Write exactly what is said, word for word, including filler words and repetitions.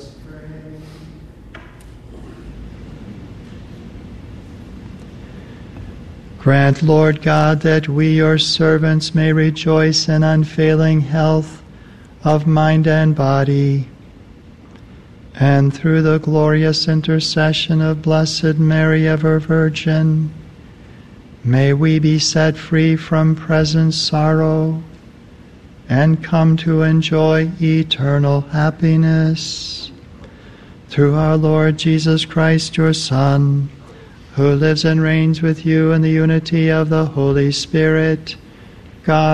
us pray. Grant, Lord God, that we, your servants, may rejoice in unfailing health of mind and body, and through the glorious intercession of Blessed Mary, ever Virgin, may we be set free from present sorrow and come to enjoy eternal happiness. Through our Lord Jesus Christ, your Son, who lives and reigns with you in the unity of the Holy Spirit, God